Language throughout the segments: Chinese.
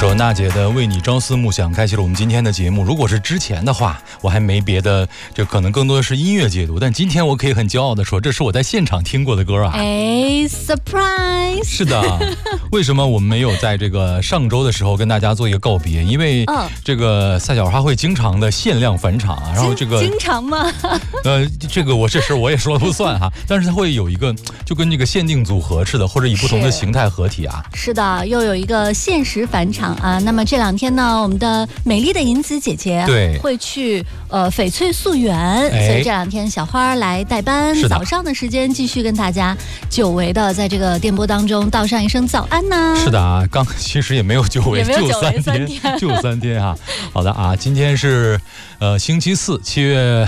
首娜姐的《为你朝思暮想》开启了我们今天的节目。如果是之前的话，我还没别的，这可能更多的是音乐解读。但今天我可以很骄傲的说，这是我在现场听过的歌啊！ 哎 ，surprise！ 是的，为什么我们没有在这个上周的时候跟大家做一个告别？因为这个赛小花会经常的限量返场啊，然后这个经常吗？ 这个这事我也说了不算哈，但是它会有一个就跟这个限定组合似的，或者以不同的形态合体啊。 是的，又有一个限时返场啊。那么这两天呢，我们的美丽的银子姐姐会去翡翠溯源，所以这两天小花来代班，早上的时间继续跟大家久违的在这个电波当中道上一声早安呐。 是的啊，其实也没有久违，就3天啊。好的啊，今天是星期四，7月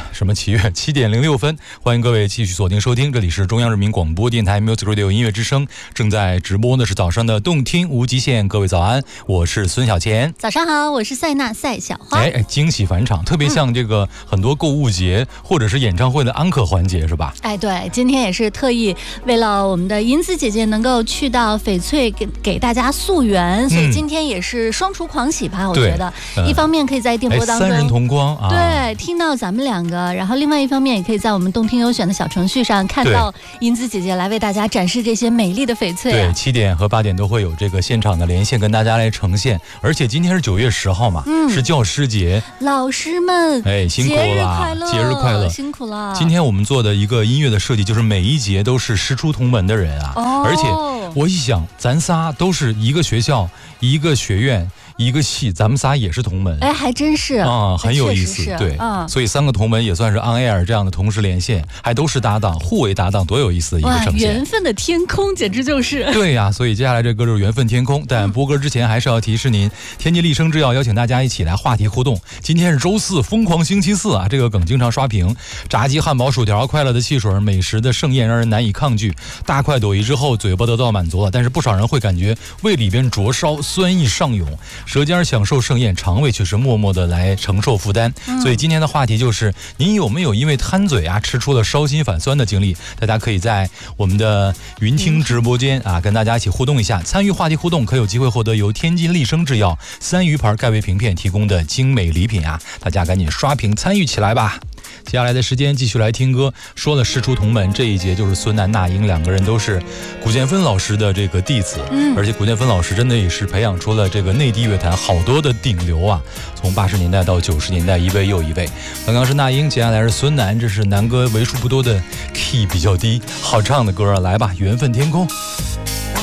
7点06分，欢迎各位继续锁定收听，这里是中央人民广播电台 Music Radio 音乐之声，正在直播的是早上的动听无极限，各位早安，我是孙小钱。 早上好，我是赛小花。 惊喜返场，特别像这个很多购物节或者是演唱会的安可环节是吧？ 对，今天也是特意为了我们的银子姐姐能够去到翡翠给大家溯源，所以今天也是双厨狂喜吧，我觉得一方面可以在电波当中三人同光啊， 对，听到咱们两个，然后另外一方面也可以在我们动听优选的小程序上看到银子姐姐来为大家展示这些美丽的翡翠。 对，7点和8点都会有这个现场的连线跟大家来呈现，而且今天是9月10号嘛，是教师节， 老师们辛苦了，节日快乐， 辛苦了。 今天我们做的一个音乐的设计，就是每一节都是师出同门的人啊，而且我一想，咱仨都是一个学校、一个学院、一个系，咱们仨也是同门， 还真是啊，很有意思，对，所以3个同门也算是 on air 这样的同时连线，还都是搭档，互为搭档，多有意思的一个呈现。 缘分的天空简直就是对呀，所以接下来这歌就是缘分天空。但播歌之前还是要提示您，天津丽声制药邀请大家一起来话题互动。今天是周四，疯狂星期四啊，这个梗经常刷屏。炸鸡、汉堡、薯条，快乐的汽水，美食的盛宴让人难以抗拒。大快朵颐之后，嘴巴得到满足了，但是不少人会感觉胃里边灼烧，酸意上涌，舌尖享受盛宴，肠胃却是默默的来承受负担。所以今天的话题就是，您有没有因为贪嘴啊吃出了烧心反酸的经历？大家可以在我们的云听直播间啊跟大家一起互动一下，参与话题互动可有机会获得由天津丽声制药3鱼牌钙胃平片提供的精美礼品啊！大家赶紧刷屏参与起来吧。接下来的时间继续来听歌。说了师出同门，这一节就是孙楠、那英两个人都是古建芬老师的这个弟子，而且古建芬老师真的也是培养出了这个内地乐坛好多的顶流啊，从80年代到90年代，一位又一位。刚刚是那英，接下来是孙楠，这是南哥为数不多的 key 比较低好唱的歌，来吧，缘分天空。